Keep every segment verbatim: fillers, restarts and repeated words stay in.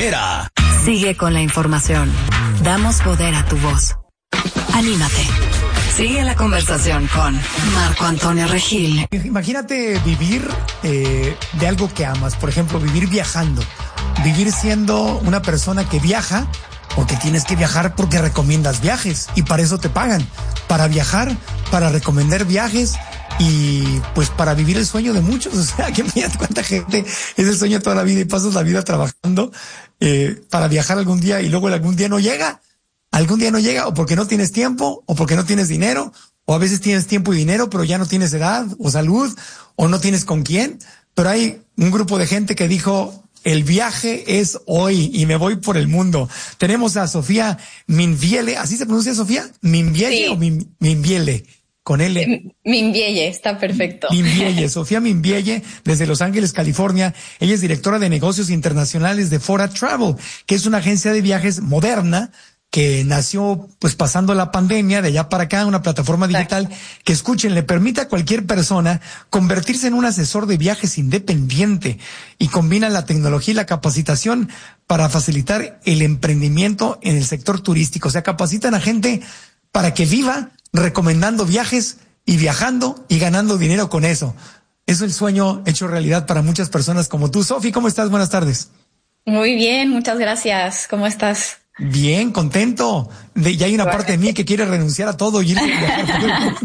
Mañanera. Sigue con la información. Damos poder a tu voz. Anímate. Sigue la conversación con Marco Antonio Regil. Imagínate vivir eh, de algo que amas. Por ejemplo, vivir viajando. Vivir siendo una persona que viaja, porque tienes que viajar porque recomiendas viajes y para eso te pagan. Para viajar, para recomendar viajes y pues para vivir el sueño de muchos. O sea, que mira cuánta gente es el sueño de toda la vida y pasas la vida trabajando eh, para viajar algún día y luego algún día no llega. Algún día no llega o porque no tienes tiempo o porque no tienes dinero o a veces tienes tiempo y dinero pero ya no tienes edad o salud o no tienes con quién. Pero hay un grupo de gente que dijo el viaje es hoy y me voy por el mundo. Tenemos a Sofía Minvielle, ¿así se pronuncia Sofía? ¿Minvielle sí. o Min, Minvielle? Con L. Minvielle, está perfecto. Minvielle, Sofía Minvielle, desde Los Ángeles, California. Ella es directora de negocios internacionales de Fora Travel, que es una agencia de viajes moderna que nació pues pasando la pandemia de allá para acá, una plataforma digital que, escuchen, le permite a cualquier persona convertirse en un asesor de viajes independiente y combina la tecnología y la capacitación para facilitar el emprendimiento en el sector turístico. O sea, capacitan a gente para que viva recomendando viajes y viajando y ganando dinero con eso. Es el sueño hecho realidad para muchas personas como tú. Sofi, ¿cómo estás? Buenas tardes. Muy bien, muchas gracias. ¿Cómo estás? Bien, contento. De, ya hay una parte de mí que quiere renunciar a todo y ir a viajar.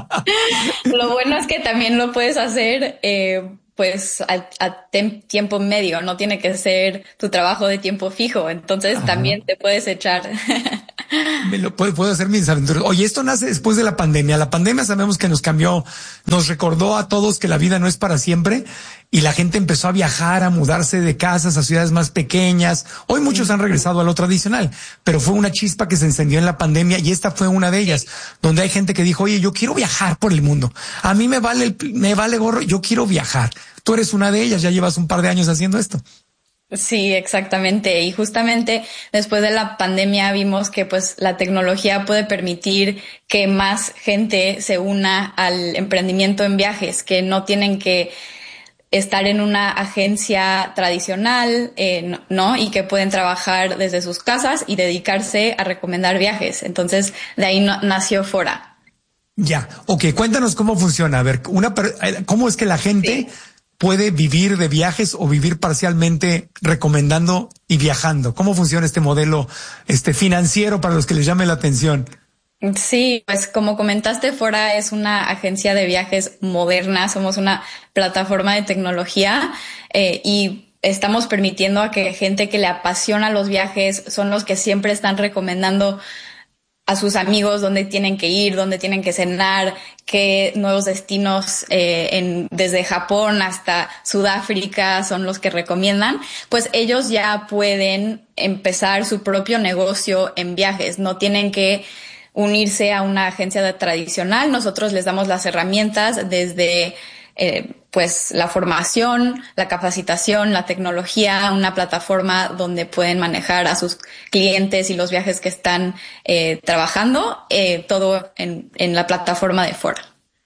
Lo bueno es que también lo puedes hacer eh, pues a, a tem- tiempo medio, no tiene que ser tu trabajo de tiempo fijo, entonces Ajá. también te puedes echar. Me lo puedo, puedo hacer mis aventuras. Oye, esto nace después de la pandemia. La pandemia sabemos que nos cambió, nos recordó a todos que la vida no es para siempre y la gente empezó a viajar, a mudarse de casas a ciudades más pequeñas. Hoy muchos han regresado a lo tradicional, pero fue una chispa que se encendió en la pandemia y esta fue una de ellas, donde hay gente que dijo, oye, yo quiero viajar por el mundo. A mí me vale, el, me vale gorro, yo quiero viajar. Tú eres una de ellas, ya llevas un par de años haciendo esto. Sí, exactamente. Y justamente después de la pandemia vimos que pues la tecnología puede permitir que más gente se una al emprendimiento en viajes, que no tienen que estar en una agencia tradicional, eh, ¿no? Y que pueden trabajar desde sus casas y dedicarse a recomendar viajes. Entonces, de ahí no, nació Fora. Ya. Ok, cuéntanos cómo funciona. A ver, una, ¿cómo es que la gente... Sí. puede vivir de viajes o vivir parcialmente recomendando y viajando? ¿Cómo funciona este modelo este financiero para los que les llame la atención? Sí, pues como comentaste, Fora es una agencia de viajes moderna, somos una plataforma de tecnología eh, y estamos permitiendo a que gente que le apasiona los viajes son los que siempre están recomendando a sus amigos dónde tienen que ir, dónde tienen que cenar, qué nuevos destinos eh, en, desde Japón hasta Sudáfrica son los que recomiendan, pues ellos ya pueden empezar su propio negocio en viajes, no tienen que unirse a una agencia tradicional. Nosotros les damos las herramientas desde eh, pues la formación, la capacitación, la tecnología, una plataforma donde pueden manejar a sus clientes y los viajes que están eh, trabajando, eh, todo en, en la plataforma de Fora.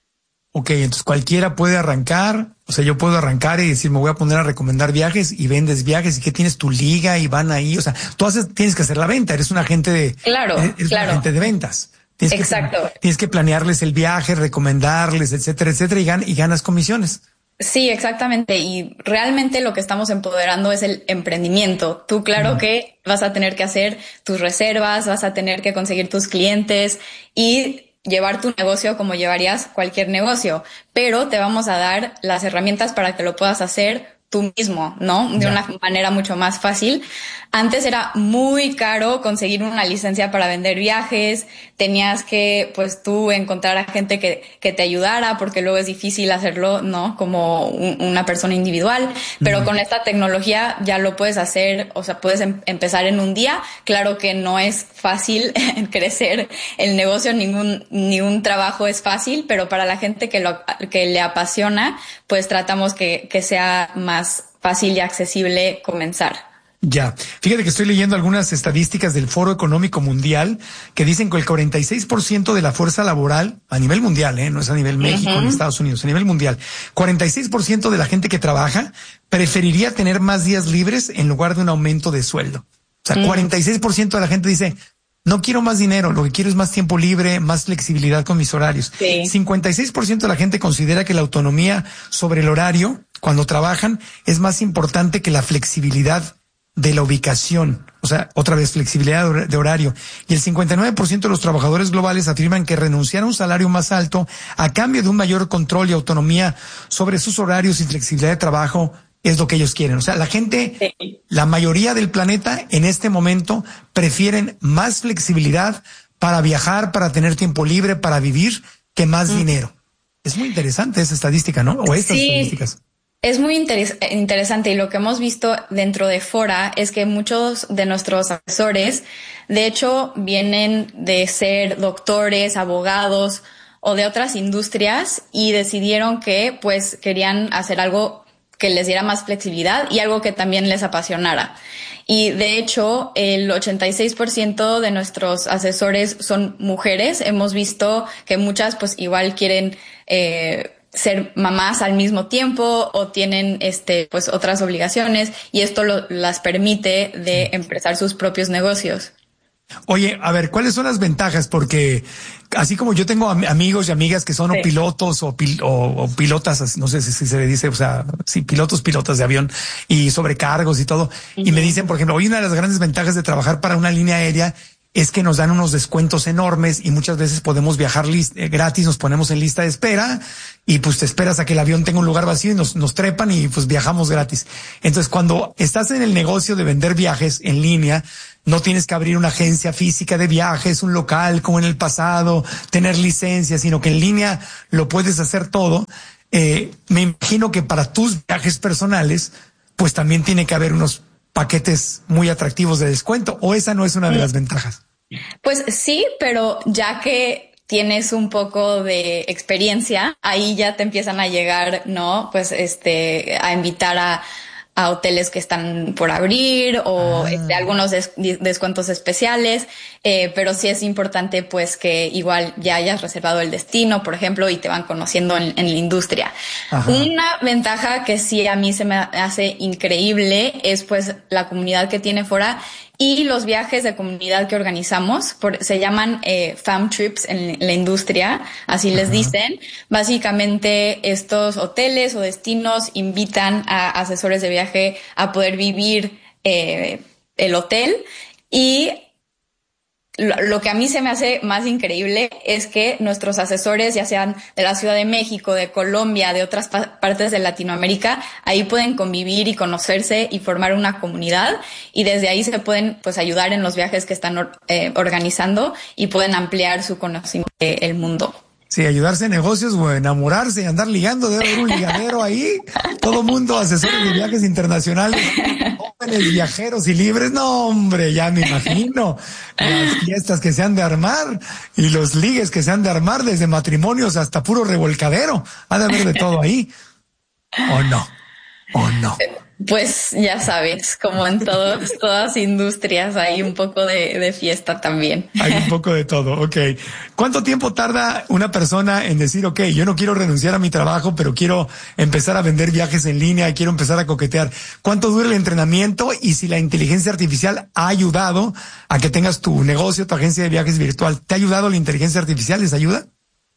Ok, entonces cualquiera puede arrancar, o sea, yo puedo arrancar y decir, me voy a poner a recomendar viajes y vendes viajes y que tienes tu liga y van ahí, o sea, tú haces, tienes que hacer la venta, eres un agente de, claro, eres claro. un agente de ventas. Tienes Exacto. Que, tienes que planearles el viaje, recomendarles, etcétera, etcétera, y, gan, y ganas comisiones. Sí, exactamente. Y realmente lo que estamos empoderando es el emprendimiento. Tú, claro uh-huh. que vas a tener que hacer tus reservas, vas a tener que conseguir tus clientes y llevar tu negocio como llevarías cualquier negocio, pero te vamos a dar las herramientas para que lo puedas hacer tú mismo, ¿no? De yeah. una manera mucho más fácil. Antes era muy caro conseguir una licencia para vender viajes, tenías que, pues tú, encontrar a gente que, que te ayudara, porque luego es difícil hacerlo, ¿no? Como un, una persona individual, pero mm. con esta tecnología ya lo puedes hacer, o sea, puedes em- empezar en un día. Claro que no es fácil crecer el negocio, ningún, ningún trabajo es fácil, pero para la gente que lo, que le apasiona, pues tratamos que, que sea más fácil y accesible comenzar. Ya, fíjate que estoy leyendo algunas estadísticas del Foro Económico Mundial que dicen que el cuarenta y seis por ciento de la fuerza laboral a nivel mundial, ¿eh? No es a nivel México uh-huh. ni Estados Unidos, a nivel mundial, cuarenta y seis por ciento de la gente que trabaja preferiría tener más días libres en lugar de un aumento de sueldo. O sea, uh-huh. cuarenta y seis por ciento de la gente dice, no quiero más dinero, lo que quiero es más tiempo libre, más flexibilidad con mis horarios. Sí. cincuenta y seis por ciento de la gente considera que la autonomía sobre el horario cuando trabajan es más importante que la flexibilidad de la ubicación, o sea, otra vez flexibilidad de horario. Y el cincuenta y nueve por ciento de los trabajadores globales afirman que renunciar a un salario más alto a cambio de un mayor control y autonomía sobre sus horarios y flexibilidad de trabajo es lo que ellos quieren. O sea, la gente, sí. la mayoría del planeta en este momento prefieren más flexibilidad para viajar, para tener tiempo libre, para vivir, que más mm. dinero. Es muy interesante esa estadística, ¿no? O estas sí. estadísticas. Es muy interes- interesante y lo que hemos visto dentro de Fora es que muchos de nuestros asesores, de hecho, vienen de ser doctores, abogados o de otras industrias y decidieron que pues querían hacer algo que les diera más flexibilidad y algo que también les apasionara. Y de hecho, el ochenta y seis por ciento de nuestros asesores son mujeres. Hemos visto que muchas pues igual quieren eh, ser mamás al mismo tiempo o tienen este pues otras obligaciones y esto lo, las permite de empezar sus propios negocios. Oye, a ver, ¿cuáles son las ventajas? Porque así como yo tengo am- amigos y amigas que son sí. o pilotos o, pil- o, o pilotas, no sé si, si se le dice, o sea, sí, pilotos, pilotas de avión y sobrecargos y todo. Uh-huh. Y me dicen, por ejemplo, hoy una de las grandes ventajas de trabajar para una línea aérea es que nos dan unos descuentos enormes y muchas veces podemos viajar list- eh, gratis, nos ponemos en lista de espera y pues te esperas a que el avión tenga un lugar vacío y nos, nos trepan y pues viajamos gratis. Entonces, cuando estás en el negocio de vender viajes en línea, no tienes que abrir una agencia física de viajes, un local como en el pasado, tener licencia, sino que en línea lo puedes hacer todo. Eh, me imagino que para tus viajes personales, pues también tiene que haber unos paquetes muy atractivos de descuento, o esa no es una de las ventajas. Pues sí, pero ya que tienes un poco de experiencia, ahí ya te empiezan a llegar, ¿no? Pues este, a invitar a, a hoteles que están por abrir o ah. este, algunos des- descuentos especiales, eh, pero sí es importante pues que igual ya hayas reservado el destino, por ejemplo, y te van conociendo en, en la industria. Ajá. Una ventaja que sí a mí se me hace increíble es pues la comunidad que tiene Fora y los viajes de comunidad que organizamos, por, se llaman eh, fam trips en la industria, así les dicen. Básicamente estos hoteles o destinos invitan a asesores de viaje a poder vivir eh, el hotel y lo, lo que a mí se me hace más increíble es que nuestros asesores, ya sean de la Ciudad de México, de Colombia, de otras pa- partes de Latinoamérica, ahí pueden convivir y conocerse y formar una comunidad y desde ahí se pueden pues ayudar en los viajes que están or- eh, organizando y pueden ampliar su conocimiento del mundo. Sí, ayudarse en negocios o enamorarse y andar ligando, debe haber un ligadero ahí. Todo mundo, asesores de viajes internacionales, jóvenes viajeros y libres. No, hombre, ya me imagino las fiestas que se han de armar y los ligues que se han de armar desde matrimonios hasta puro revolcadero. Ha de haber de todo ahí. ¿O no? ¿O no? Pues ya sabes, como en todos, todas industrias hay un poco de, de fiesta también. Hay un poco de todo, ok. ¿Cuánto tiempo tarda una persona en decir, ok, yo no quiero renunciar a mi trabajo, pero quiero empezar a vender viajes en línea, quiero empezar a coquetear? ¿Cuánto dura el entrenamiento? Y si la inteligencia artificial ha ayudado a que tengas tu negocio, tu agencia de viajes virtual, ¿te ha ayudado la inteligencia artificial? ¿Les ayuda?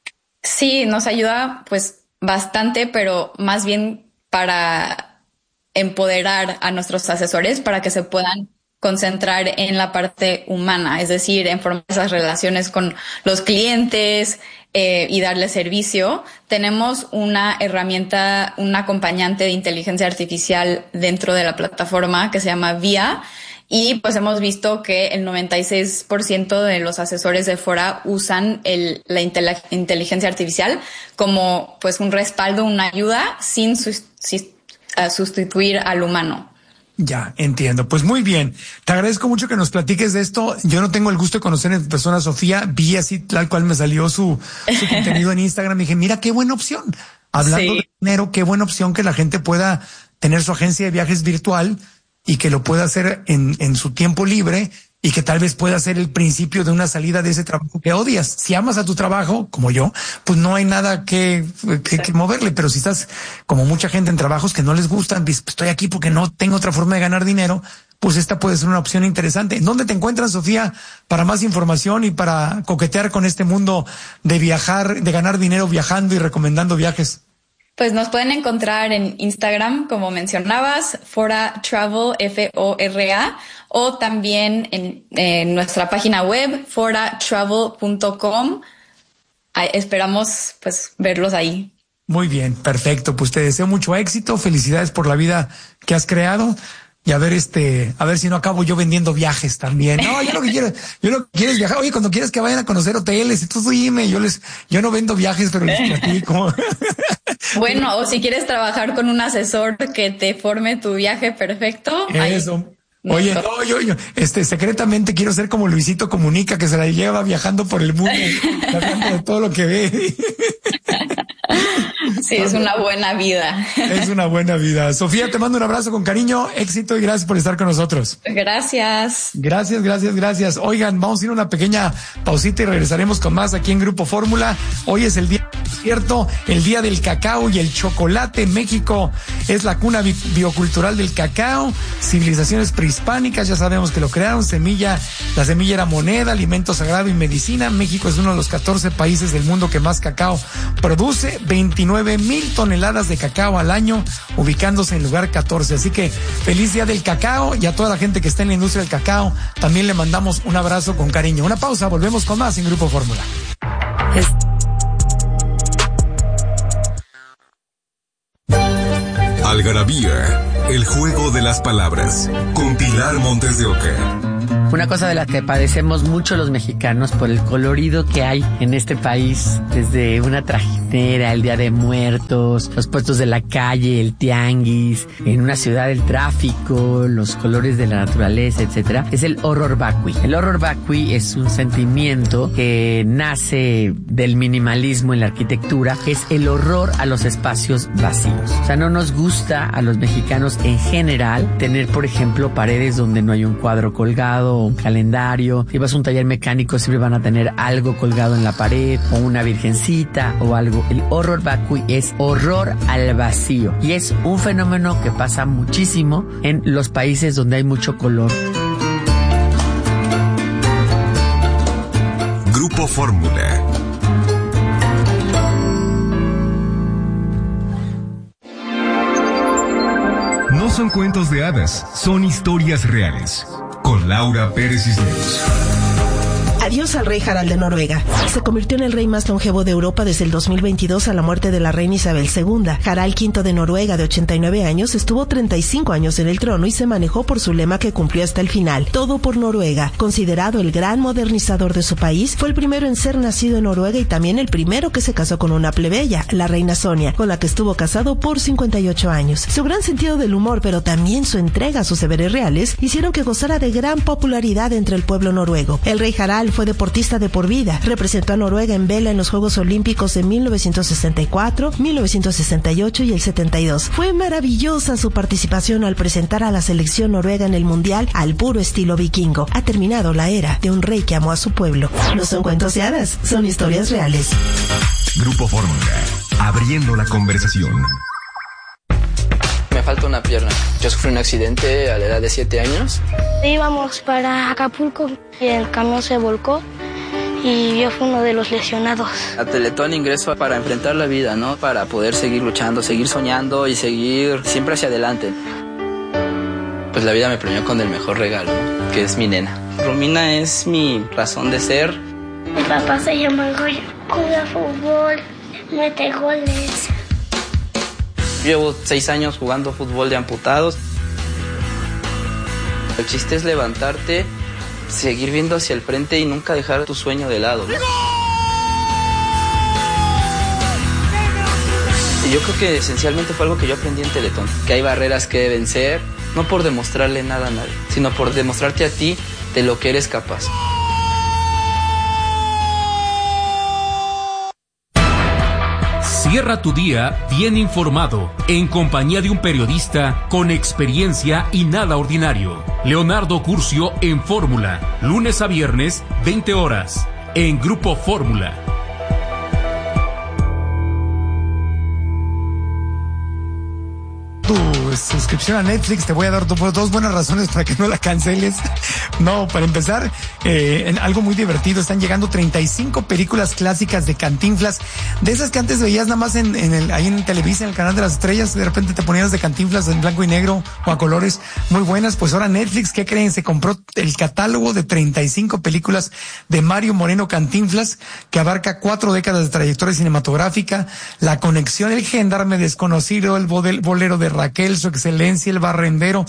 Sí, nos ayuda pues bastante, pero más bien para empoderar a nuestros asesores para que se puedan concentrar en la parte humana, es decir, en formar esas relaciones con los clientes eh, y darles servicio. Tenemos una herramienta, un acompañante de inteligencia artificial dentro de la plataforma que se llama Via y pues hemos visto que el noventa y seis por ciento de los asesores de Fora usan el, la intele- inteligencia artificial como pues un respaldo, una ayuda sin sus, sin a sustituir al humano. Ya, entiendo. Pues muy bien. Te agradezco mucho que nos platiques de esto. Yo no tengo el gusto de conocer en persona a Sofía. Vi así tal cual me salió su, su contenido en Instagram. Y dije, mira, qué buena opción. Hablando sí. de dinero, qué buena opción que la gente pueda tener su agencia de viajes virtual y que lo pueda hacer en, en su tiempo libre y que tal vez pueda ser el principio de una salida de ese trabajo que odias. Si amas a tu trabajo, como yo, pues no hay nada que, que, que moverle, pero si estás como mucha gente en trabajos que no les gustan, dices, pues estoy aquí porque no tengo otra forma de ganar dinero, pues esta puede ser una opción interesante. ¿En dónde te encuentras, Sofía, para más información y para coquetear con este mundo de viajar, de ganar dinero viajando y recomendando viajes? Pues nos pueden encontrar en Instagram, como mencionabas, Fora Travel, F O R A, o también en, en nuestra página web, fora travel punto com. Esperamos pues verlos ahí. Muy bien, perfecto. Pues te deseo mucho éxito, felicidades por la vida que has creado. Y a ver, este, a ver si no acabo yo vendiendo viajes también. No, yo lo que quiero, yo lo que quiero es viajar. Oye, cuando quieres que vayan a conocer hoteles, tú dime, yo les, yo no vendo viajes, pero les platico. Bueno, o si quieres trabajar con un asesor que te forme tu viaje perfecto. Eso. Ahí. Oye, no, yo, yo, este, secretamente quiero ser como Luisito Comunica, que se la lleva viajando por el mundo, hablando de todo lo que ve. Sí, es una buena vida. Es una buena vida. Sofía, te mando un abrazo con cariño, éxito y gracias por estar con nosotros. Gracias. Gracias, gracias, gracias. Oigan, vamos a ir a una pequeña pausita y regresaremos con más aquí en Grupo Fórmula. Hoy es el día, cierto, el día del cacao y el chocolate. México es la cuna bi- biocultural del cacao. Civilizaciones prehispánicas, ya sabemos que lo crearon. Semilla, la semilla era moneda, alimento sagrado y medicina. México es uno de los catorce países del mundo que más cacao produce. veintinueve mil toneladas de cacao al año, ubicándose en lugar catorce. Así que feliz día del cacao, y a toda la gente que está en la industria del cacao también le mandamos un abrazo con cariño. Una pausa, volvemos con más en Grupo Fórmula. Es... Algarabía, el juego de las palabras, con Pilar Montes de Oca. Una cosa de la que padecemos mucho los mexicanos por el colorido que hay en este país, desde una trajinera, el Día de Muertos, los puestos de la calle, el tianguis, en una ciudad el tráfico, los colores de la naturaleza, etcétera, es el horror vacui. El horror vacui es un sentimiento que nace del minimalismo en la arquitectura, que es el horror a los espacios vacíos. O sea, no nos gusta a los mexicanos en general tener, por ejemplo, paredes donde no hay un cuadro colgado, un calendario. Si vas a un taller mecánico siempre van a tener algo colgado en la pared, o una virgencita o algo. El horror vacui es horror al vacío, y es un fenómeno que pasa muchísimo en los países donde hay mucho color. Grupo Fórmula. No son cuentos de hadas, son historias reales. Con Laura Pérez Cisneros. Adiós al rey Harald de Noruega. Se convirtió en el rey más longevo de Europa desde el dos mil veintidós a la muerte de la reina Isabel segunda. Harald quinto de Noruega, de ochenta y nueve años, estuvo treinta y cinco años en el trono y se manejó por su lema que cumplió hasta el final: todo por Noruega. Considerado el gran modernizador de su país, fue el primero en ser nacido en Noruega y también el primero que se casó con una plebeya, la reina Sonia, con la que estuvo casado por cincuenta y ocho años. Su gran sentido del humor, pero también su entrega a sus deberes reales, hicieron que gozara de gran popularidad entre el pueblo noruego. El rey Harald fue deportista de por vida. Representó a Noruega en vela en los Juegos Olímpicos de mil novecientos sesenta y cuatro, mil novecientos sesenta y ocho y el setenta y dos. Fue maravillosa su participación al presentar a la selección noruega en el Mundial al puro estilo vikingo. Ha terminado la era de un rey que amó a su pueblo. No son cuentos de hadas, son historias reales. Grupo Fórmula, abriendo la conversación. Me falta una pierna. Yo sufrí un accidente a la edad de siete años. Íbamos para Acapulco y el camión se volcó y yo fui uno de los lesionados. A Teletón ingreso para enfrentar la vida, ¿no? Para poder seguir luchando, seguir soñando y seguir siempre hacia adelante. Pues la vida me premió con el mejor regalo, ¿no? Que es mi nena. Romina es mi razón de ser. Mi papá se llama Goya, juega fútbol, mete goles. Llevo seis años jugando fútbol de amputados. El chiste es levantarte, seguir viendo hacia el frente y nunca dejar tu sueño de lado. Y yo creo que esencialmente fue algo que yo aprendí en Teletón, que hay barreras que vencer, no por demostrarle nada a nadie, sino por demostrarte a ti de lo que eres capaz. Cierra tu día bien informado, en compañía de un periodista con experiencia y nada ordinario. Leonardo Curcio en Fórmula, lunes a viernes, veinte horas, en Grupo Fórmula. Tu suscripción a Netflix, te voy a dar dos buenas razones para que no la canceles. No, para empezar, eh, en algo muy divertido, están llegando treinta y cinco películas clásicas de Cantinflas, de esas que antes veías nada más en, en el, ahí en Televisa, en el canal de las estrellas, de repente te ponías de Cantinflas en blanco y negro o a colores, muy buenas. Pues ahora Netflix, ¿qué creen? Se compró el catálogo de treinta y cinco películas de Mario Moreno Cantinflas, que abarca cuatro décadas de trayectoria cinematográfica, La Conexión, El Gendarme Desconocido, El Bolero de Raquel, Su Excelencia, El Barrendero,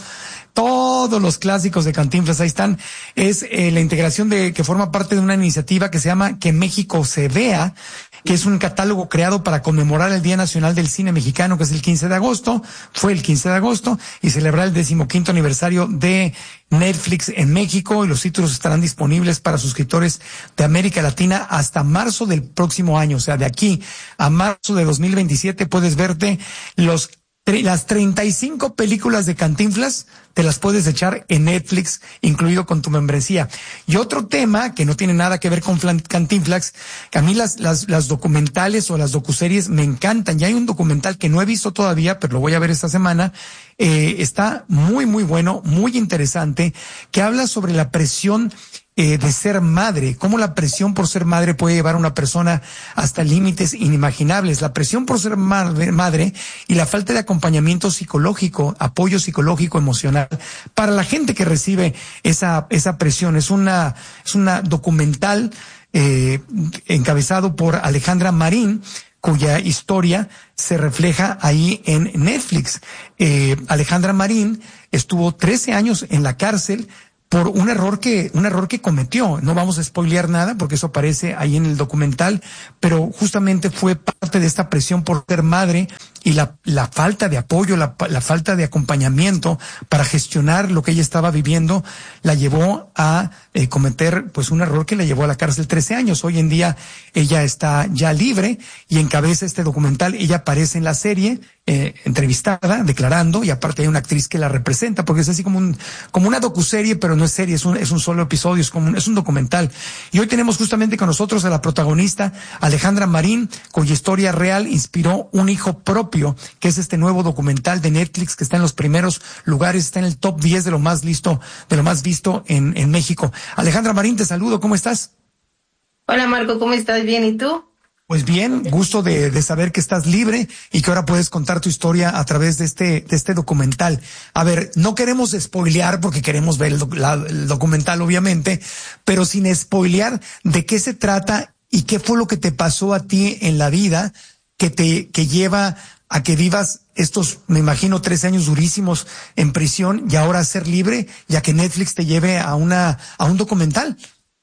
todos los clásicos de Cantinflas, ahí están. Es eh, la integración de que forma parte de una iniciativa que se llama Que México se vea, que es un catálogo creado para conmemorar el Día Nacional del Cine Mexicano, que es el quince de agosto, fue el quince de agosto, y celebrar el decimoquinto aniversario de Netflix en México, y los títulos estarán disponibles para suscriptores de América Latina hasta marzo del próximo año. O sea, de aquí a marzo de dos mil veintisiete puedes verte los Las treinta y cinco películas de Cantinflas, te las puedes echar en Netflix, incluido con tu membresía. Y otro tema que no tiene nada que ver con Cantinflas, que a mí las, las, las documentales o las docuseries me encantan. Ya hay un documental que no he visto todavía, pero lo voy a ver esta semana. Eh, está muy, muy bueno, muy interesante, que habla sobre la presión Eh, de ser madre, cómo la presión por ser madre puede llevar a una persona hasta límites inimaginables. La presión por ser madre, madre y la falta de acompañamiento psicológico, apoyo psicológico, emocional, para la gente que recibe esa, esa presión. Es una, es una documental, eh, encabezado por Alejandra Marín, cuya historia se refleja ahí en Netflix. Eh, Alejandra Marín estuvo trece años en la cárcel por un error que, un error que cometió. No vamos a spoilear nada porque eso aparece ahí en el documental, pero justamente fue parte de esta presión por ser madre y la, la falta de apoyo, la, la falta de acompañamiento para gestionar lo que ella estaba viviendo, la llevó a eh, cometer pues un error que la llevó a la cárcel trece años. Hoy en día ella está ya libre y encabeza este documental. Ella aparece en la serie, eh, entrevistada, declarando, y aparte hay una actriz que la representa, porque es así como un, como una docuserie, pero no es serie, es un, es un solo episodio, es como un, es un documental. Y hoy tenemos justamente con nosotros a la protagonista, Alejandra Marín, cuya historia real inspiró Un Hijo Propio, que es este nuevo documental de Netflix que está en los primeros lugares, está en el top diez de lo más listo, de lo más visto en, en México. Alejandra Marín, te saludo, ¿cómo estás? Hola Marco, ¿cómo estás? ¿Bien? ¿Y tú? Pues bien, gusto de, de saber que estás libre y que ahora puedes contar tu historia a través de este, de este documental. A ver, no queremos spoilear porque queremos ver el, la, el documental, obviamente, pero sin spoilear, ¿de qué se trata y qué fue lo que te pasó a ti en la vida que te, que lleva a que vivas estos, me imagino, tres años durísimos en prisión y ahora ser libre, ya que Netflix te lleve a una, a un documental?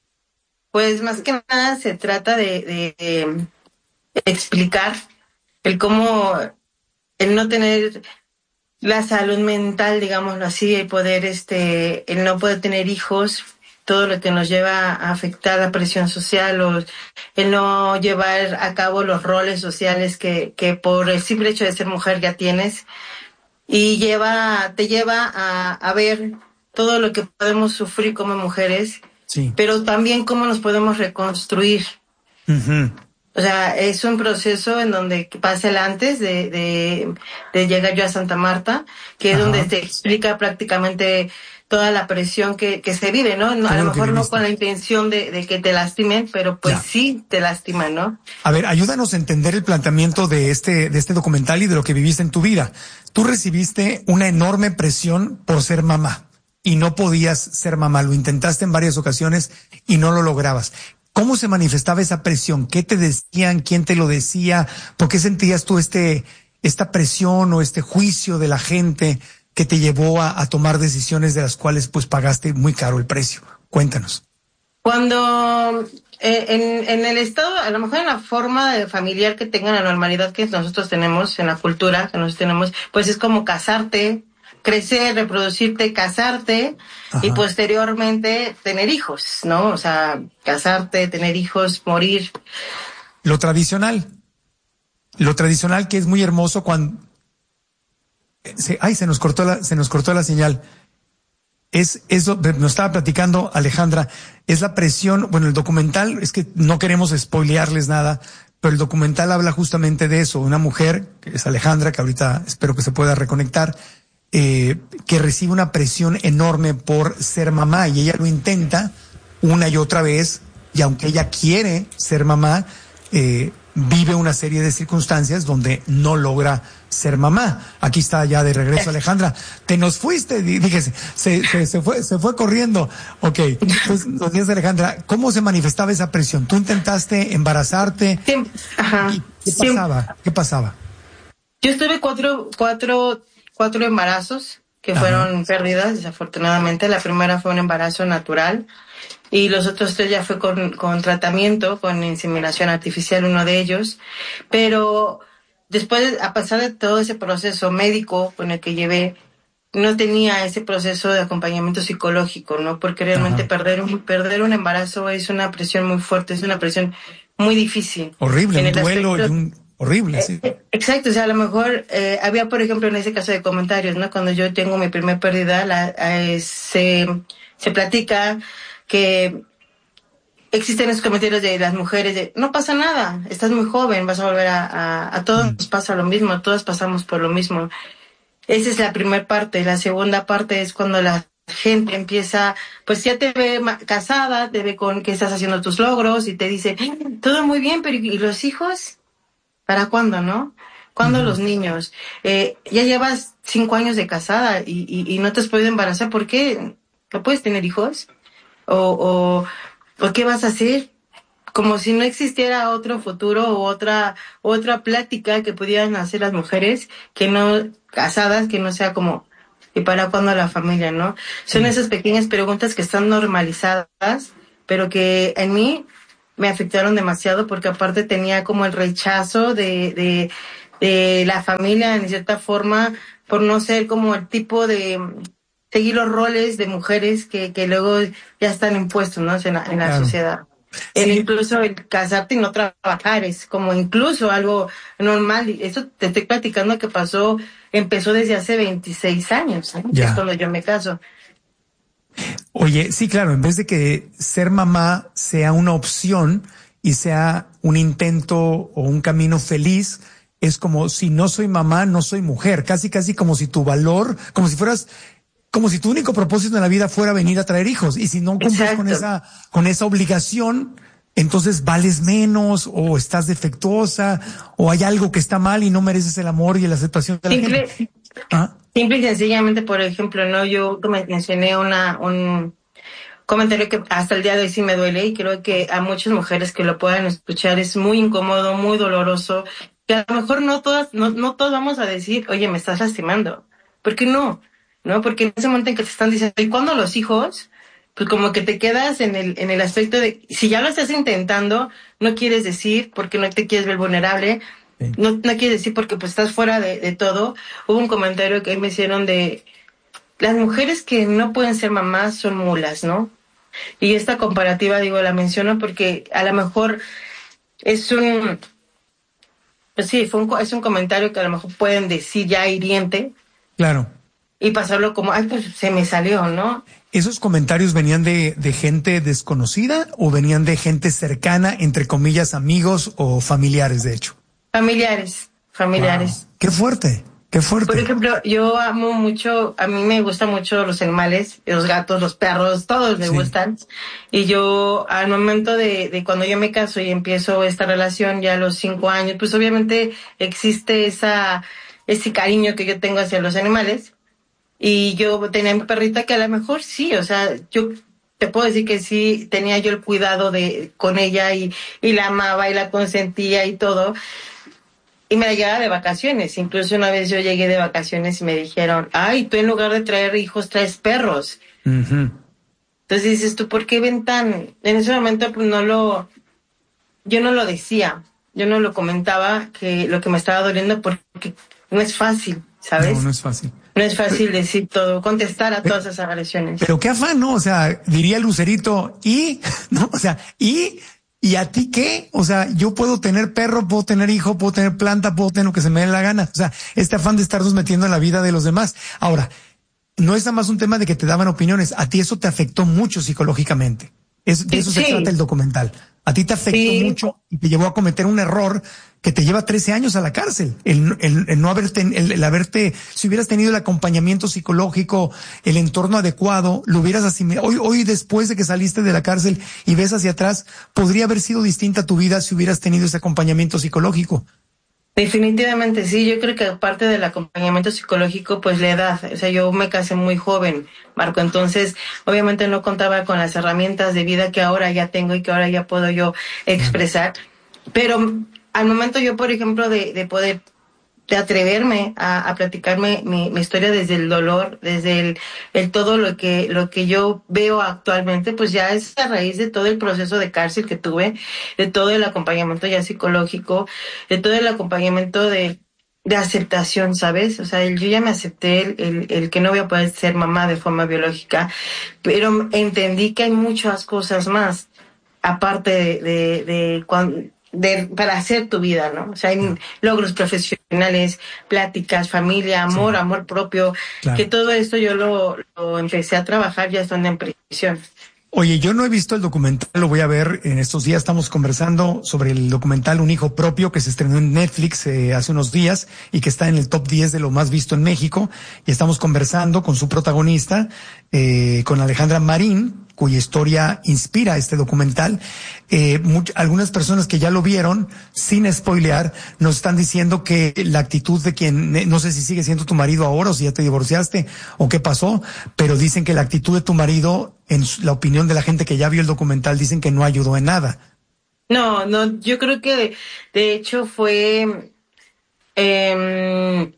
Pues más que nada se trata de, de, de explicar el cómo, el no tener la salud mental, digámoslo así, el poder, este, el no poder tener hijos, todo lo que nos lleva a afectar la presión social, o el no llevar a cabo los roles sociales que, que por el simple hecho de ser mujer ya tienes, y lleva, te lleva a, a ver todo lo que podemos sufrir como mujeres, sí, pero también cómo nos podemos reconstruir. Uh-huh. O sea, es un proceso en donde pasa el antes de, de, de llegar yo a Santa Marta, que es Ajá. donde te explica prácticamente toda la presión que, que se vive, ¿no? A lo mejor no con la intención de, de que te lastimen, pero pues ya. sí te lastiman, ¿no? A ver, ayúdanos a entender el planteamiento de este, de este documental y de lo que viviste en tu vida. Tú recibiste una enorme presión por ser mamá y no podías ser mamá. Lo intentaste en varias ocasiones y no lo lograbas. ¿Cómo se manifestaba esa presión? ¿Qué te decían? ¿Quién te lo decía? ¿Por qué sentías tú este, esta presión o este juicio de la gente que te llevó a, a tomar decisiones de las cuales pues pagaste muy caro el precio? Cuéntanos. Cuando eh, en, en el estado, a lo mejor en la forma de familiar que tengan, la normalidad que nosotros tenemos, en la cultura que nosotros tenemos, pues es como casarte, crecer, reproducirte, casarte, Ajá. y posteriormente tener hijos, ¿no? O sea, casarte, tener hijos, morir. Lo tradicional. lo tradicional que es muy hermoso cuando se, ay, se nos cortó la, se nos cortó la señal. Es eso, nos estaba platicando Alejandra, es la presión, bueno, el documental, es que no queremos spoilearles nada, pero el documental habla justamente de eso, una mujer, que es Alejandra, que ahorita espero que se pueda reconectar, eh, que recibe una presión enorme por ser mamá, y ella lo intenta una y otra vez, y aunque ella quiere ser mamá, eh, vive una serie de circunstancias donde no logra ser mamá. Aquí está ya de regreso Alejandra. Te nos fuiste, dígese, se, se, se fue, se fue corriendo. Ok, pues nos dices, Alejandra, ¿cómo se manifestaba esa presión? ¿Tú intentaste embarazarte? Sí. Ajá. ¿Qué pasaba? Sí. ¿Qué pasaba? Yo estuve cuatro, cuatro, cuatro embarazos que Ajá. fueron pérdidas, desafortunadamente. La primera fue un embarazo natural. Y los otros tres ya fue con, con tratamiento, con inseminación artificial, uno de ellos. Pero después, a pesar de todo ese proceso médico con el que llevé, no tenía ese proceso de acompañamiento psicológico, ¿no? Porque realmente perder un, perder un embarazo es una presión muy fuerte, es una presión muy difícil. Horrible, un duelo aspecto, y un... Horrible, sí. Eh, exacto, o sea, a lo mejor eh, había, por ejemplo, en ese caso de comentarios, ¿no? Cuando yo tengo mi primer pérdida, la, eh, se, se platica que existen esos comentarios de las mujeres de no pasa nada, estás muy joven, vas a volver a, a, a todos nos pasa lo mismo, todas pasamos por lo mismo. Esa es la primera parte. La segunda parte es cuando la gente empieza, pues ya te ve casada, te ve con que estás haciendo tus logros y te dice, todo muy bien, pero ¿y los hijos? ¿Para cuándo, no? ¿Cuándo uh-huh. los niños? Eh, ya llevas cinco años de casada y, y, y no te has podido embarazar, ¿por qué? ¿No puedes tener hijos? O, o, o qué vas a hacer, como si no existiera otro futuro o otra otra plática que pudieran hacer las mujeres que no casadas, que no sea como ¿y para cuándo la familia, no? Son esas pequeñas preguntas que están normalizadas, pero que en mí me afectaron demasiado porque aparte tenía como el rechazo de de de la familia en cierta forma por no ser como el tipo de seguir los roles de mujeres que, que luego ya están impuestos, ¿no? En la, en la claro. sociedad. Sí. El incluso el casarte y no trabajar es como incluso algo normal. Y eso te estoy platicando que pasó, empezó desde hace veintiséis años, ¿eh? Es cuando yo me caso. Oye, sí, claro, en vez de que ser mamá sea una opción y sea un intento o un camino feliz, es como si no soy mamá, no soy mujer. Casi, casi como si tu valor, como si fueras... Como si tu único propósito en la vida fuera venir a traer hijos. Y si no cumples Exacto. con esa, con esa obligación, entonces vales menos, o estás defectuosa, o hay algo que está mal y no mereces el amor y la aceptación de la simple, gente. ¿Ah? Simple y sencillamente, por ejemplo, no, yo me mencioné una, un comentario que hasta el día de hoy sí me duele, y creo que a muchas mujeres que lo puedan escuchar es muy incómodo, muy doloroso, que a lo mejor no todas, no, no todos vamos a decir, oye, me estás lastimando. ¿Por qué no? ¿No? Porque en ese momento en que te están diciendo, ¿y cuándo los hijos? Pues como que te quedas en el en el aspecto de, si ya lo estás intentando, no quieres decir porque no te quieres ver vulnerable, sí. no, no quieres decir porque pues estás fuera de, de todo. Hubo un comentario que me hicieron de, las mujeres que no pueden ser mamás son mulas, ¿no? Y esta comparativa, digo, la menciono porque a lo mejor es un, pues sí, fue un, es un comentario que a lo mejor pueden decir ya hiriente. Claro. Y pasarlo como, ay, pues se me salió, ¿no? ¿Esos comentarios venían de, de gente desconocida o venían de gente cercana, entre comillas, amigos o familiares, de hecho? Familiares, familiares. Wow. Qué fuerte, qué fuerte. Por ejemplo, yo amo mucho, a mí me gustan mucho los animales, los gatos, los perros, todos me sí. gustan. Y yo, al momento de, de cuando yo me caso y empiezo esta relación ya a los cinco años, pues obviamente existe esa, ese cariño que yo tengo hacia los animales. Y yo tenía mi perrita que a lo mejor sí, o sea, yo te puedo decir que sí, tenía yo el cuidado de con ella y, y la amaba y la consentía y todo. Y me la llevaba de vacaciones. Incluso una vez yo llegué de vacaciones y me dijeron, ay, tú en lugar de traer hijos traes perros. Uh-huh. Entonces dices tú, ¿por qué ven tan...? En ese momento pues no lo... Yo no lo decía, yo no lo comentaba, que lo que me estaba doliendo porque no es fácil, ¿sabes? No, no es fácil. No es fácil decir todo, contestar a todas esas agresiones. Pero qué afán, ¿no? O sea, diría el Lucerito, y, ¿no? O sea, y ¿Y a ti qué? O sea, yo puedo tener perro, puedo tener hijo, puedo tener planta, puedo tener lo que se me dé la gana. O sea, este afán de estarnos metiendo en la vida de los demás. Ahora, no es nada más un tema de que te daban opiniones. A ti eso te afectó mucho psicológicamente. Es, de eso sí. se trata el documental. A ti te afectó sí. mucho y te llevó a cometer un error que te lleva trece años a la cárcel. El, el, el no haberte, el, el haberte, si hubieras tenido el acompañamiento psicológico, el entorno adecuado, lo hubieras asimilado. Hoy, hoy después de que saliste de la cárcel y ves hacia atrás, podría haber sido distinta tu vida si hubieras tenido ese acompañamiento psicológico. Definitivamente sí, yo creo que aparte del acompañamiento psicológico, pues la edad, o sea, yo me casé muy joven, Marco, entonces obviamente no contaba con las herramientas de vida que ahora ya tengo y que ahora ya puedo yo expresar, pero al momento yo, por ejemplo, de, de poder, de atreverme a, a platicarme mi, mi historia desde el dolor, desde el, el todo lo que, lo que yo veo actualmente, pues ya es a raíz de todo el proceso de cárcel que tuve, de todo el acompañamiento ya psicológico, de todo el acompañamiento de, de aceptación, ¿sabes? O sea, el, yo ya me acepté el, el, el que no voy a poder ser mamá de forma biológica, pero entendí que hay muchas cosas más, aparte de, de, de cuando, de, para hacer tu vida, ¿no? O sea, hay logros profesionales, pláticas, familia, amor, sí. amor propio, claro. que todo esto yo lo, lo empecé a trabajar ya estando en prisión. Oye, yo no he visto el documental, lo voy a ver en estos días. Estamos conversando sobre el documental Un Hijo Propio, que se estrenó en Netflix eh, hace unos días y que está en el top diez de lo más visto en México. Y estamos conversando con su protagonista, eh, con Alejandra Marín, cuya historia inspira este documental. Eh, much, algunas personas que ya lo vieron, sin spoilear, nos están diciendo que la actitud de quien, no sé si sigue siendo tu marido ahora o si ya te divorciaste o qué pasó, pero dicen que la actitud de tu marido, en la opinión de la gente que ya vio el documental, dicen que no ayudó en nada. No, no, yo creo que de, de hecho fue eh,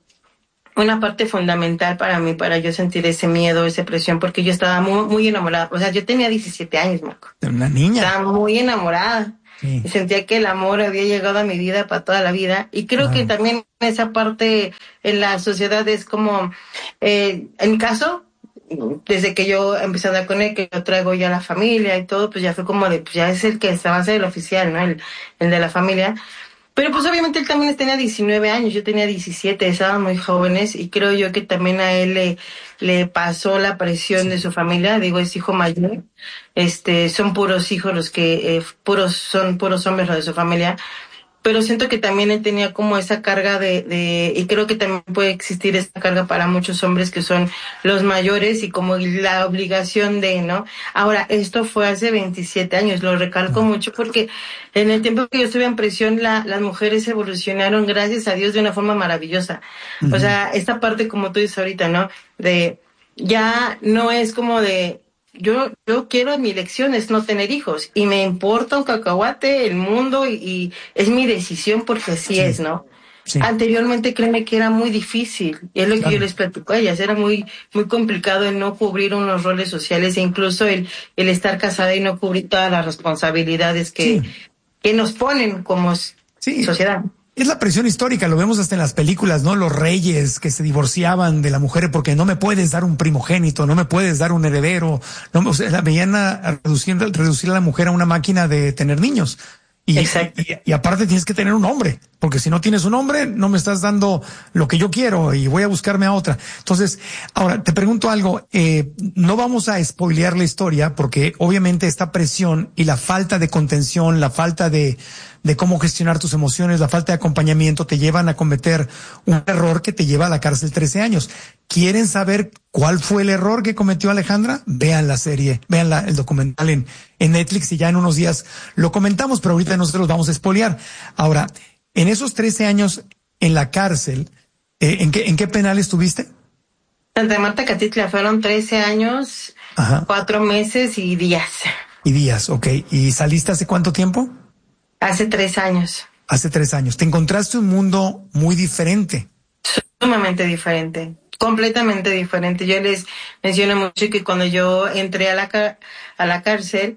una parte fundamental para mí, para yo sentir ese miedo, esa presión, porque yo estaba muy, muy enamorada. O sea, yo tenía diecisiete años, Marco. Una niña. Estaba muy enamorada. Sí. Y sentía que el amor había llegado a mi vida para toda la vida. Y creo ah. que también esa parte en la sociedad es como, eh, en mi caso, desde que yo empecé a andar con él, que yo traigo ya la familia y todo, pues ya fue como de, pues ya es el que va a ser el oficial, ¿no? El, el de la familia. Pero pues obviamente él también tenía diecinueve años, yo tenía diecisiete, estaban muy jóvenes y creo yo que también a él le, le pasó la presión sí. de su familia, digo, es hijo mayor, este, son puros hijos los que, eh, puros, son puros hombres los de su familia, pero siento que también él tenía como esa carga de, de, y creo que también puede existir esta carga para muchos hombres que son los mayores y como la obligación de, ¿no? Ahora, esto fue hace veintisiete años, lo recalco mucho porque en el tiempo que yo estuve en prisión, la, las mujeres evolucionaron, gracias a Dios, de una forma maravillosa. Uh-huh. O sea, esta parte, como tú dices ahorita, ¿no? De, ya no es como de, Yo, yo quiero, mi elección es no tener hijos y me importa un cacahuate, el mundo y, y es mi decisión porque así sí. es, ¿no? Sí. Anteriormente créeme que era muy difícil y es lo claro. que yo les platico a ellas, era muy, muy complicado el no cubrir unos roles sociales e incluso el, el estar casada y no cubrir todas las responsabilidades que, sí. que nos ponen como sí. sociedad. Es la presión histórica, lo vemos hasta en las películas, ¿no? Los reyes que se divorciaban de la mujer porque no me puedes dar un primogénito, no me puedes dar un heredero. No, o sea, la veían a, a reducir, reducir a la mujer a una máquina de tener niños. Y, Exacto. Y, y aparte tienes que tener un hombre, porque si no tienes un hombre, no me estás dando lo que yo quiero y voy a buscarme a otra. Entonces, ahora te pregunto algo, eh, no vamos a spoilear la historia porque obviamente esta presión y la falta de contención, la falta de, de cómo gestionar tus emociones, la falta de acompañamiento te llevan a cometer un error que te lleva a la cárcel trece años. ¿Quieren saber cuál fue el error que cometió Alejandra? Vean la serie, vean la, el documental en, en Netflix y ya en unos días lo comentamos, pero ahorita no se los vamos a spoilear. Ahora, en esos trece años en la cárcel, eh, ¿en qué, en qué penal estuviste? Santa Marta, Catitla, fueron trece años, Ajá. cuatro meses y días. Y días, ok. ¿Y saliste hace cuánto tiempo? Hace tres años. Hace tres años. ¿Te encontraste un mundo muy diferente? Sumamente diferente. Completamente diferente. Yo les menciono mucho que cuando yo entré a la, a la cárcel,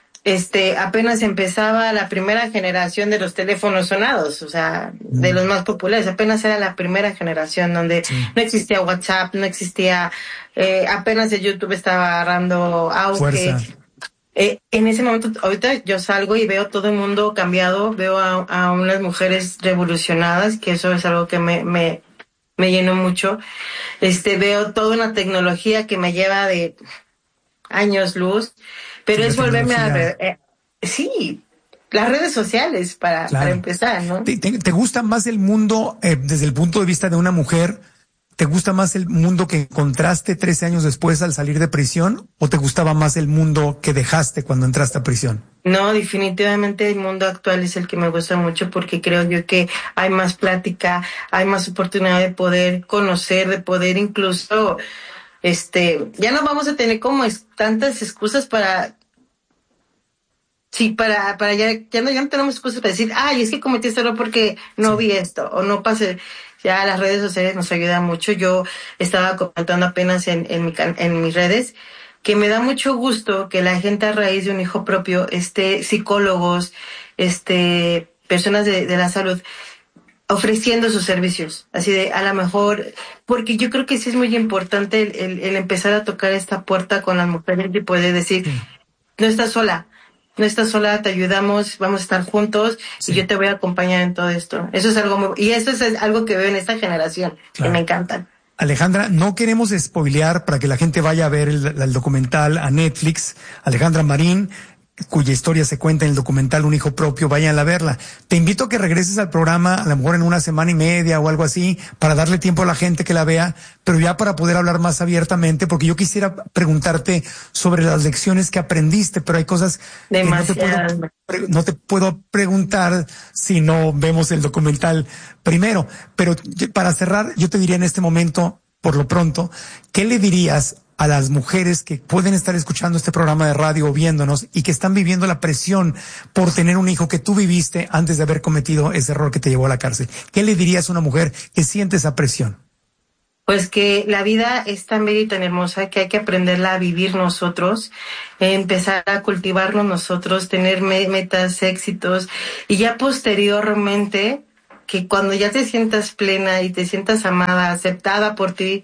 este, apenas empezaba la primera generación de los teléfonos sonados, o sea, mm. de los más populares. Apenas era la primera generación donde sí. no existía WhatsApp, no existía, eh, apenas el YouTube estaba agarrando auge. Fuerza. eh, en ese momento, ahorita yo salgo y veo todo el mundo cambiado, veo a, a unas mujeres revolucionadas, que eso es algo que me, me, me llenó mucho. Este, veo toda una tecnología que me lleva de años luz, pero sí, es volverme a... Eh, sí, las redes sociales para, claro. para empezar, ¿no? ¿Te, te, te gusta más el mundo eh, desde el punto de vista de una mujer? ¿Te gusta más el mundo que encontraste trece años después al salir de prisión o te gustaba más el mundo que dejaste cuando entraste a prisión? No, definitivamente el mundo actual es el que me gusta mucho porque creo yo que hay más plática, hay más oportunidad de poder conocer, de poder incluso, este, ya no vamos a tener como es, tantas excusas para, sí, para, para ya, ya no, ya no tenemos excusas para decir, ay, es que cometí este error porque no vi esto o no pasé. Ya las redes sociales nos ayudan mucho. Yo estaba comentando apenas en, en, mi, en mis redes que me da mucho gusto que la gente a raíz de un hijo propio, este, psicólogos, este, personas de, de la salud, ofreciendo sus servicios. Así de, a lo mejor, porque yo creo que sí es muy importante el, el, el empezar a tocar esta puerta con las mujeres y poder decir, sí. no estás sola. No estás sola, te ayudamos, vamos a estar juntos sí. y yo te voy a acompañar en todo esto. Eso es algo muy, y eso es algo que veo en esta generación, claro. que me encantan. Alejandra, no queremos spoilear para que la gente vaya a ver el, el documental a Netflix. Alejandra Marín, cuya historia se cuenta en el documental Un Hijo Propio, vayan a verla. Te invito a que regreses al programa, a lo mejor en una semana y media o algo así, para darle tiempo a la gente que la vea, pero ya para poder hablar más abiertamente, porque yo quisiera preguntarte sobre las lecciones que aprendiste, pero hay cosas que no te, puedo, no te puedo preguntar si no vemos el documental primero. Pero para cerrar, yo te diría en este momento, por lo pronto, ¿qué le dirías a las mujeres que pueden estar escuchando este programa de radio o viéndonos y que están viviendo la presión por tener un hijo que tú viviste antes de haber cometido ese error que te llevó a la cárcel? ¿Qué le dirías a una mujer que siente esa presión? Pues que la vida es tan bella y tan hermosa que hay que aprenderla a vivir nosotros, empezar a cultivarnos nosotros, tener metas, éxitos, y ya posteriormente, que cuando ya te sientas plena y te sientas amada, aceptada por ti,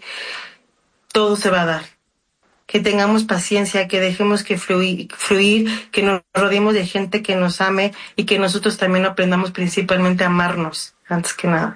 todo se va a dar. Que tengamos paciencia, que dejemos que fluir, fluir, que nos rodeemos de gente que nos ame y que nosotros también aprendamos principalmente a amarnos, antes que nada.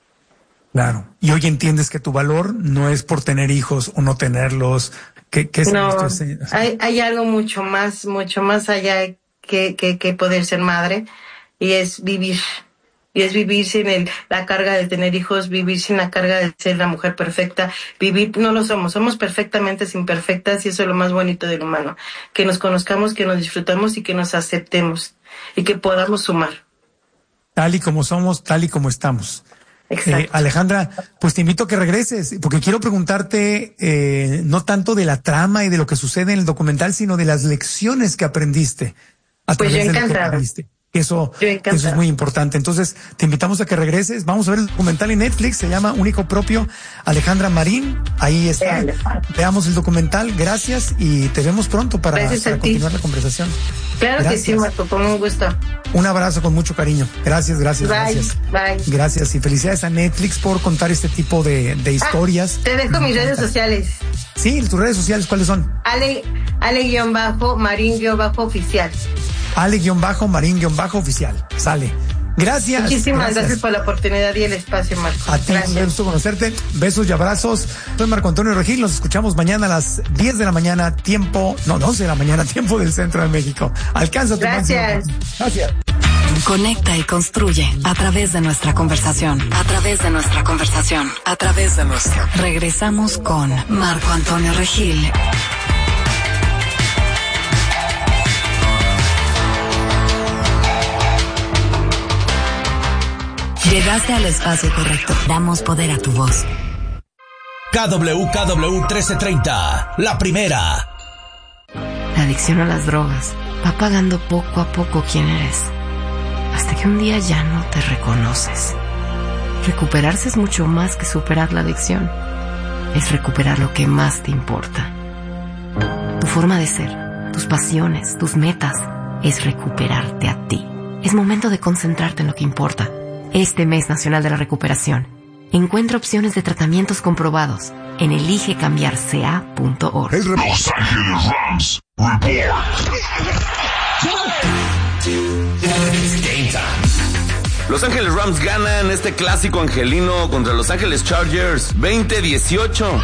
Claro. Y hoy entiendes que tu valor no es por tener hijos o no tenerlos. ¿Qué, qué es no, esto? hay, hay algo mucho más, mucho más allá que, que, que poder ser madre, y es vivir. Y es vivir sin el, la carga de tener hijos, vivir sin la carga de ser la mujer perfecta. Vivir, no lo somos, somos perfectamente imperfectas y eso es lo más bonito del humano. Que nos conozcamos, que nos disfrutamos y que nos aceptemos y que podamos sumar. Tal y como somos, tal y como estamos. Exacto. Eh, Alejandra, pues te invito a que regreses, porque quiero preguntarte eh, no tanto de la trama y de lo que sucede en el documental, sino de las lecciones que aprendiste a pues través yo de lo que encantada. aprendiste. Eso, eso es muy importante. Entonces, te invitamos a que regreses. Vamos a ver el documental en Netflix. Se llama Un Hijo Propio, Alejandra Marín. Ahí está. Veamos el documental. Gracias y te vemos pronto para, para continuar la conversación. Claro gracias. Que sí, Marco, con un gusto. Un abrazo con mucho cariño. Gracias, gracias, bye, gracias. Bye. Gracias y felicidades a Netflix por contar este tipo de, de historias. Ah, te dejo mis redes sociales. Sí, tus redes sociales, ¿cuáles son? Ale, Ale-Marín-Oficial. Ale-Marín-Oficial. Sale. Gracias. Muchísimas gracias. gracias por la oportunidad y el espacio, Marco. A ti, gracias. un gusto conocerte. Besos y abrazos. Soy Marco Antonio Regil. Nos escuchamos mañana a las diez de la mañana, tiempo, no, once de la mañana, tiempo del Centro de México. Alcanza tu Gracias. máximo. Gracias. Conecta y construye a través de nuestra conversación. A través de nuestra conversación. A través de nuestra. Regresamos con Marco Antonio Regil. Llegaste al espacio correcto. Damos poder a tu voz. K W K W trece treinta, la primera. La adicción a las drogas va apagando poco a poco quién eres, hasta que un día ya no te reconoces. Recuperarse es mucho más que superar la adicción. Es recuperar lo que más te importa. Tu forma de ser, tus pasiones, tus metas, es recuperarte a ti. Es momento de concentrarte en lo que importa. Este mes nacional de la recuperación, Encuentra opciones de tratamientos comprobados en elige cambiar c a punto org. Los Ángeles Rams Report. Los Ángeles Rams ganan este clásico angelino contra Los Ángeles Chargers veinte dieciocho.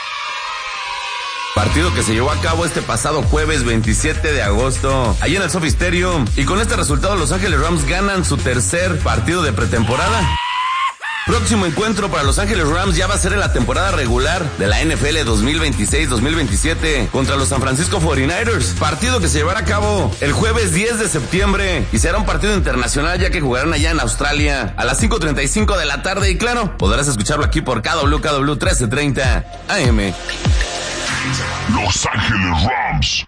Partido que se llevó a cabo este pasado jueves veintisiete de agosto, allí en el Sophie Stadium. Y con este resultado Los Ángeles Rams ganan su tercer partido de pretemporada. Próximo encuentro para Los Ángeles Rams ya va a ser en la temporada regular de la N F L dos mil veintiséis dos mil veintisiete contra los San Francisco cuarenta y nueve ers. Partido que se llevará a cabo el jueves diez de septiembre y será un partido internacional ya que jugarán allá en Australia a las cinco treinta y cinco de la tarde y claro, podrás escucharlo aquí por K W K W trece treinta A M. Los Ángeles Rams.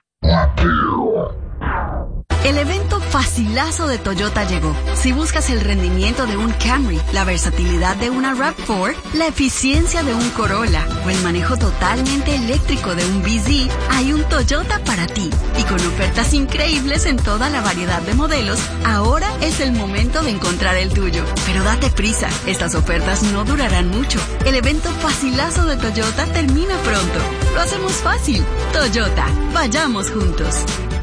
El evento facilazo de Toyota llegó. Si buscas el rendimiento de un Camry, la versatilidad de una RAV cuatro, la eficiencia de un Corolla o el manejo totalmente eléctrico de un B Z, hay un Toyota para ti. Y con ofertas increíbles en toda la variedad de modelos, ahora es el momento de encontrar el tuyo. Pero date prisa, estas ofertas no durarán mucho. El evento facilazo de Toyota termina pronto. Lo hacemos fácil. Toyota, vayamos juntos.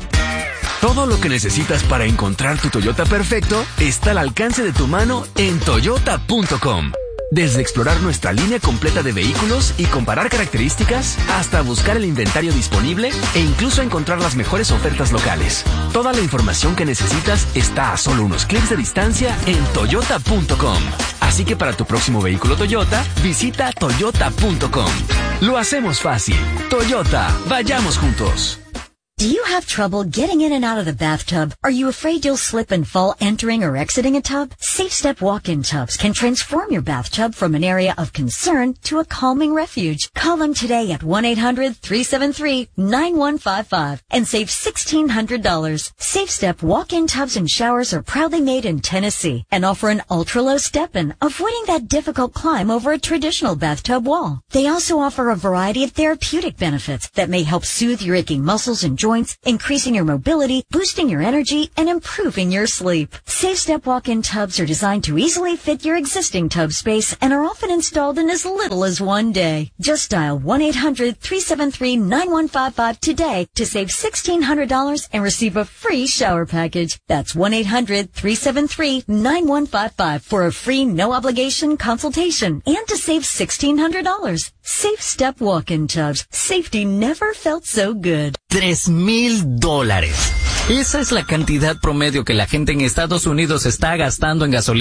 Todo lo que necesitas para encontrar tu Toyota perfecto está al alcance de tu mano en toyota punto com. Desde explorar nuestra línea completa de vehículos y comparar características, hasta buscar el inventario disponible e incluso encontrar las mejores ofertas locales. Toda la información que necesitas está a solo unos clics de distancia en toyota punto com. Así que para tu próximo vehículo Toyota, visita toyota punto com. Lo hacemos fácil. Toyota, vayamos juntos. Do you have trouble getting in and out of the bathtub? Are you afraid you'll slip and fall entering or exiting a tub? Safe Step walk-in tubs can transform your bathtub from an area of concern to a calming refuge. Call them today at one eight hundred three seven three nine one five five and save sixteen hundred dollars. Safe Step walk-in tubs and showers are proudly made in Tennessee and offer an ultra-low step-in, avoiding that difficult climb over a traditional bathtub wall. They also offer a variety of therapeutic benefits that may help soothe your aching muscles and joints, increasing your mobility, boosting your energy, and improving your sleep. Safe Step walk-in tubs are designed to easily fit your existing tub space and are often installed in as little as one day. Just dial one eight hundred three seven three nine one five five today to save sixteen hundred dollars and receive a free shower package. That's one eight hundred three seven three nine one five five for a free no-obligation consultation and to save sixteen hundred dollars. Safe Step walk-in tubs. Safety never felt so good. Tres mil dólares. Esa es la cantidad promedio que la gente en Estados Unidos está gastando en gasolina.